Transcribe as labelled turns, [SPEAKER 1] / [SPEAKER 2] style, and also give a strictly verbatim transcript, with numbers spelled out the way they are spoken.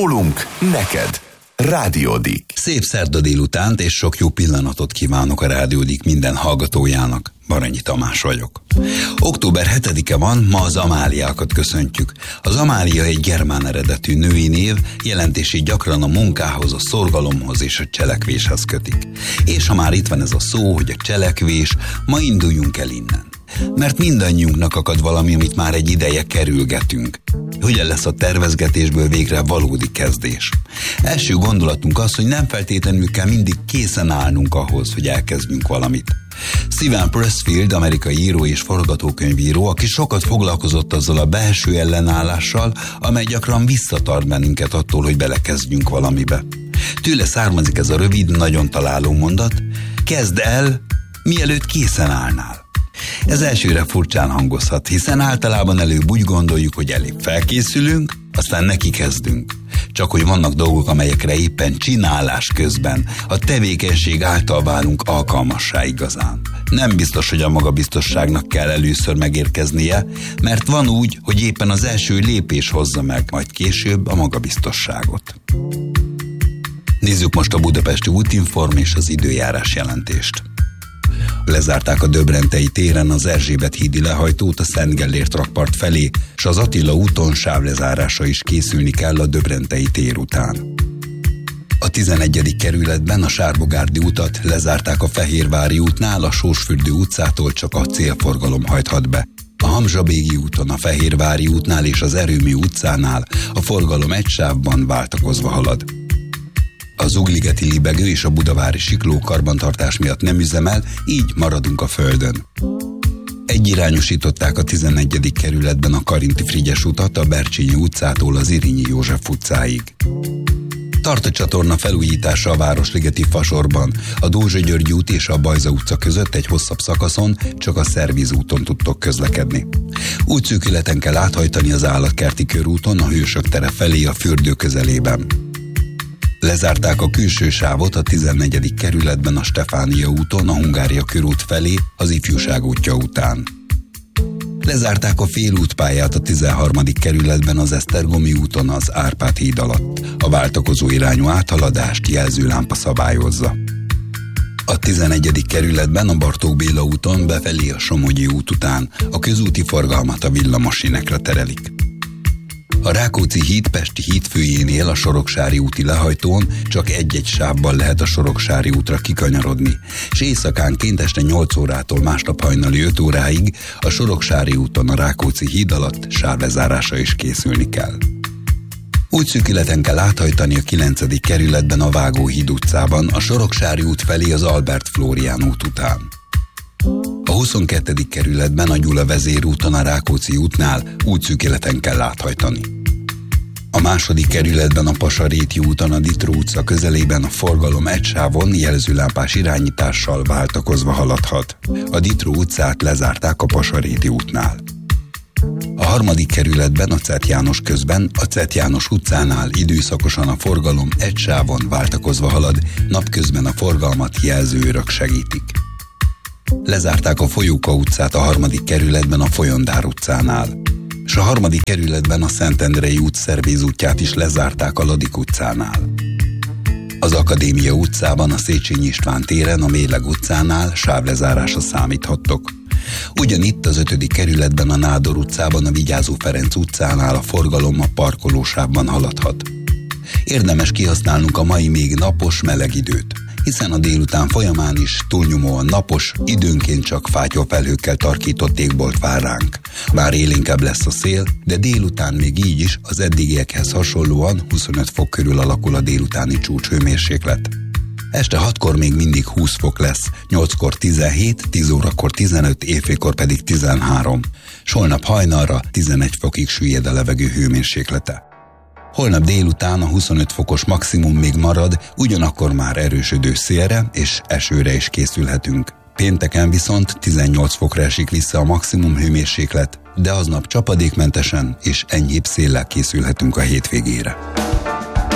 [SPEAKER 1] Rólunk neked. Rádiódik.
[SPEAKER 2] Szép szerda délutánt és sok jó pillanatot kívánok a Rádiódik minden hallgatójának. Baranyi Tamás vagyok. október hetedike van, ma az Amáliákat köszöntjük. Az Amália egy germán eredetű női név, jelentését gyakran a munkához, a szorgalomhoz és a cselekvéshez kötik. És ha már itt van ez a szó, hogy a cselekvés, ma induljunk el innen. Mert mindannyiunknak akad valami, amit már egy ideje kerülgetünk. Hogyan lesz a tervezgetésből végre valódi kezdés? Első gondolatunk az, hogy nem feltétlenül kell mindig készen állnunk ahhoz, hogy elkezdjünk valamit. Steven Pressfield, amerikai író és forgatókönyvíró, aki sokat foglalkozott azzal a belső ellenállással, amely gyakran visszatart bennünket attól, hogy belekezdjünk valamibe. Tőle származik ez a rövid, nagyon találó mondat: kezd el, mielőtt készen állnál. Ez elsőre furcsán hangozhat, hiszen általában előbb úgy gondoljuk, hogy elég felkészülünk, aztán neki kezdünk. Csak hogy vannak dolgok, amelyekre éppen csinálás közben, a tevékenység által válunk alkalmassá igazán. Nem biztos, hogy a magabiztosságnak kell először megérkeznie, mert van úgy, hogy éppen az első lépés hozza meg, majd később a magabiztosságot. Nézzük most a budapesti útinform és az időjárás jelentést. Lezárták a Döbrentei téren az Erzsébet hídi lehajtót a Szent Gellért rakpart felé, s az Attila úton sávlezárása is készülni kell a Döbrentei tér után. A tizenegyedik kerületben a Sárbogárdi utat lezárták a Fehérvári útnál, a Sósfürdő utcától csak a célforgalom hajthat be. A Hamzsabégi úton, a Fehérvári útnál és az Erőmű utcánál a forgalom egy sávban váltakozva halad. A Zugligeti libegő és a budavári sikló karbantartás miatt nem üzemel, így maradunk a földön. Egyirányosították a tizennegyedik kerületben a Karinti Frigyes utat a Bercsényi utcától az Irényi József utcáig. Tart a csatorna felújítása a Városligeti Fasorban, a Dózsa György út és a Bajza utca között egy hosszabb szakaszon csak a Szerviz úton tudtok közlekedni. Útszűkületen kell áthajtani az Állatkerti körúton a Hősök tere felé a fürdő közelében. Lezárták a külső sávot a tizennegyedik kerületben a Stefánia úton a Hungária körút felé az Ifjúság útja után. Lezárták a félútpályát a tizenharmadik kerületben az Esztergomi úton az Árpád híd alatt. A váltakozó irányú áthaladást jelzőlámpa szabályozza. A tizenegyedik kerületben a Bartók Béla úton befelé a Somogyi út után a közúti forgalmat a villamosinekre terelik. A Rákóczi híd Pesti hídfőjénél a Soroksári úti lehajtón csak egy-egy sávban lehet a Soroksári útra kikanyarodni, és éjszakánként este nyolc órától másnap hajnali öt óráig a Soroksári úton a Rákóczi híd alatt sávlezárása is készülni kell. Útszűkületen kell áthajtani a kilencedik kerületben a Vágóhíd utcában a Soroksári út felé az Albert Flórián út után. A huszonkettedik kerületben a Gyula vezérúton a Rákóczi útnál útszűkületen kell áthajtani. A második kerületben a Pasaréti úton a Ditró utca közelében a forgalom egy sávon jelzőlámpás irányítással váltakozva haladhat. A Ditró utcát lezárták a Pasaréti útnál. A harmadik kerületben a Czett János közben a Czett János utcánál időszakosan a forgalom egy sávon váltakozva halad, napközben a forgalmat jelzőőrök segítik. Lezárták a Folyóka utcát a harmadik kerületben a Folyondár utcánál, és a harmadik kerületben a Szentendrei út Szervéz útját is lezárták a Ladik utcánál. Az Akadémia utcában a Széchenyi István téren a Méleg utcánál sávlezárásra számíthattok. Ugyanitt az ötödik kerületben a Nádor utcában a Vigyázó Ferenc utcánál a forgalom a parkolósávban haladhat. Érdemes kihasználnunk a mai még napos, meleg időt, hiszen a délután folyamán is túlnyomóan napos, időnként csak fátyolfelhőkkel tarkított égbolt vár ránk. Bár élénkebb lesz a szél, de délután még így is az eddigiekhez hasonlóan huszonöt fok körül alakul a délutáni csúcshőmérséklet. Este hatkor még mindig húsz fok lesz, nyolckor tizenhét, tíz órakor tizenöt, éjfélkor pedig tizenhárom. S holnap hajnalra tizenegy fokig süllyed a levegő hőmérséklete. Holnap délután a huszonöt fokos maximum még marad, ugyanakkor már erősödő szélre és esőre is készülhetünk. Pénteken viszont tizennyolc fokra esik vissza a maximum hőmérséklet, de aznap csapadékmentesen és enyhébb széllel készülhetünk a hétvégére.